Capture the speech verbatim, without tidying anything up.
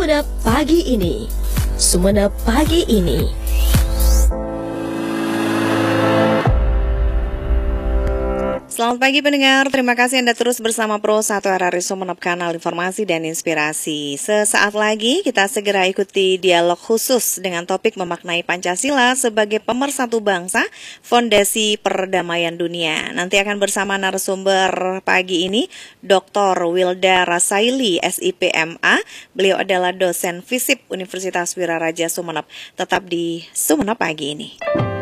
Sumenep Pagi Ini. Sumenep Pagi Ini. Selamat pagi pendengar, terima kasih Anda terus bersama Pro satu R R I Sumenep, kanal informasi dan inspirasi. Sesaat lagi kita segera ikuti dialog khusus dengan topik memaknai Pancasila sebagai pemersatu bangsa, fondasi perdamaian dunia. Nanti akan bersama narasumber pagi ini, Doktor Wilda Rasaili, S I P M A. Beliau adalah dosen FISIP Universitas Wiraraja Sumenep. Tetap di Sumenep Pagi Ini.